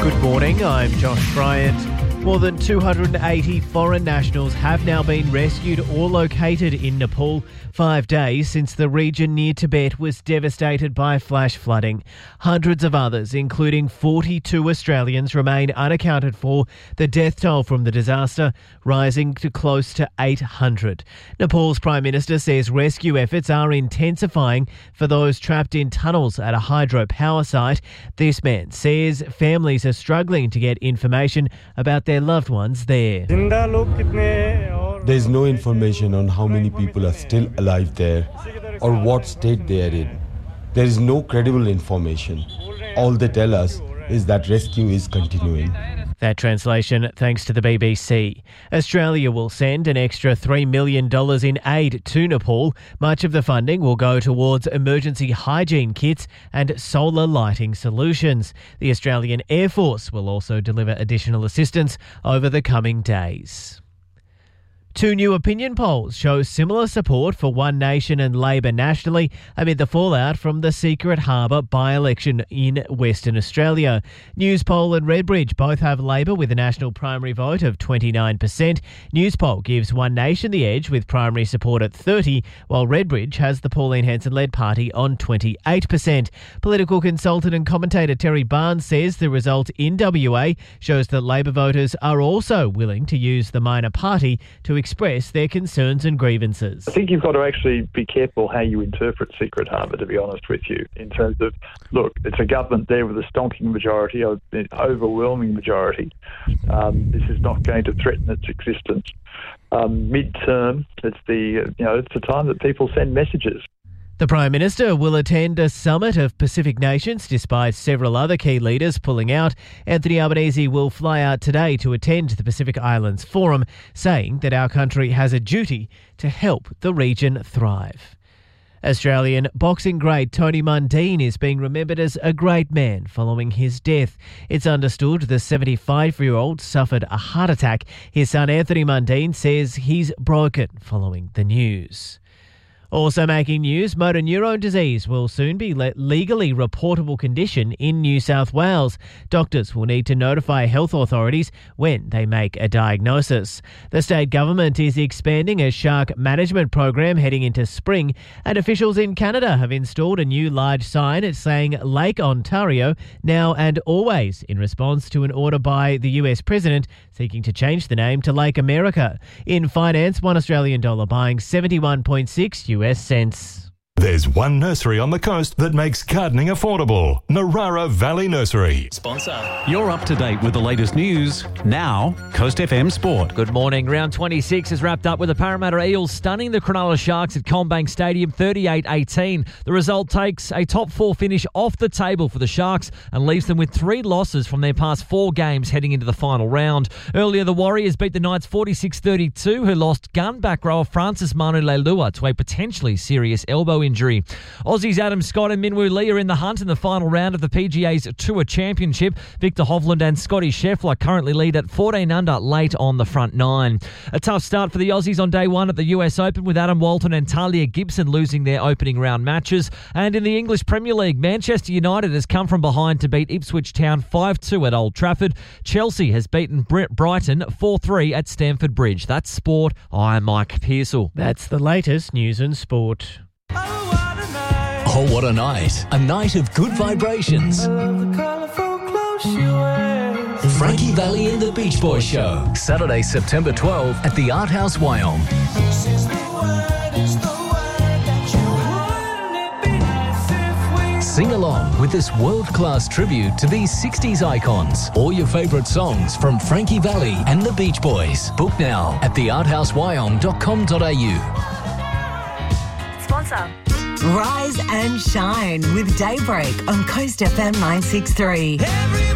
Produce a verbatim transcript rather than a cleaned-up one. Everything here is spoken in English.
Good morning, I'm Josh Bryant. More than two hundred eighty foreign nationals have now been rescued or located in Nepal, five days since the region near Tibet was devastated by flash flooding. Hundreds of others, including forty-two Australians, remain unaccounted for, the death toll from the disaster rising to close to eight hundred. Nepal's Prime Minister says rescue efforts are intensifying for those trapped in tunnels at a hydropower site. This man says families are struggling to get information about their their loved ones there. There's no information on how many people are still alive there or what state they are in. There is no credible information. All they tell us is that rescue is continuing. That translation thanks to the B B C. Australia will send an extra three million dollars in aid to Nepal. Much of the funding will go towards emergency hygiene kits and solar lighting solutions. The Australian Air Force will also deliver additional assistance over the coming days. Two new opinion polls show similar support for One Nation and Labor nationally amid the fallout from the Secret Harbour by-election in Western Australia. Newspoll and Redbridge both have Labor with a national primary vote of twenty-nine percent. Newspoll gives One Nation the edge with primary support at thirty, while Redbridge has the Pauline Hanson-led party on twenty-eight percent. Political consultant and commentator Terry Barnes says the result in W A shows that Labor voters are also willing to use the minor party to express their concerns and grievances. I think you've got to actually be careful how you interpret Secret Harbour, to be honest with you, in terms of, look, it's a government there with a stonking majority, an overwhelming majority. Um, this is not going to threaten its existence. Um, mid-term, it's the, you know, it's the time that people send messages. The Prime Minister will attend a summit of Pacific nations despite several other key leaders pulling out. Anthony Albanese will fly out today to attend the Pacific Islands Forum, saying that our country has a duty to help the region thrive. Australian boxing great Tony Mundine is being remembered as a great man following his death. It's understood the seventy-five-year-old suffered a heart attack. His son Anthony Mundine says he's broken following the news. Also making news, motor neurone disease will soon be a legally reportable condition in New South Wales. Doctors will need to notify health authorities when they make a diagnosis. The state government is expanding a shark management program heading into spring, and officials in Canada have installed a new large sign saying Lake Ontario now and always, in response to an order by the U S President seeking to change the name to Lake America. In finance, one Australian dollar buying seventy-one point six U S cents. There's one nursery on the coast that makes gardening affordable. Narara Valley Nursery. Sponsor. You're up to date with the latest news. Now, Coast F M Sport. Good morning. Round twenty-six is wrapped up with the Parramatta Eels stunning the Cronulla Sharks at CommBank Stadium thirty-eight eighteen. The result takes a top four finish off the table for the Sharks and leaves them with three losses from their past four games heading into the final round. Earlier, the Warriors beat the Knights forty-six thirty-two, who lost gun back rower Francis Manu Leilua to a potentially serious elbow injury. Aussies Adam Scott and Minwoo Lee are in the hunt in the final round of the P G A's Tour Championship. Victor Hovland and Scotty Scheffler currently lead at fourteen under late on the front nine. A tough start for the Aussies on day one at the U S Open, with Adam Walton and Talia Gibson losing their opening round matches. And in the English Premier League, Manchester United has come from behind to beat Ipswich Town five two at Old Trafford. Chelsea has beaten Brighton four three at Stamford Bridge. That's sport. I'm Mike Pearsall. That's the latest news and sport. Oh, what a night. A night of good vibrations. Frankie Valli and the Beach Boys Show. Saturday, September twelfth at the Art House, Wyong. Sing along with this world-class tribute to these sixties icons. All your favourite songs from Frankie Valli and the Beach Boys. Book now at the art house wyong dot com dot a u. Sponsor. Rise and shine with Daybreak on Coast F M nine six three.